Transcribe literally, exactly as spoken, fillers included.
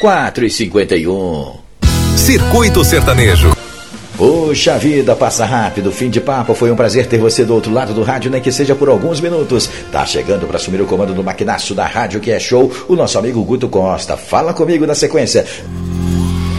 quatro e cinquenta e um. Circuito Sertanejo. Puxa vida, passa rápido, fim de papo, foi um prazer ter você do outro lado do rádio, nem que seja por alguns minutos. Tá chegando para assumir o comando do maquinácio da rádio que é show, o nosso amigo Guto Costa. Fala comigo na sequência.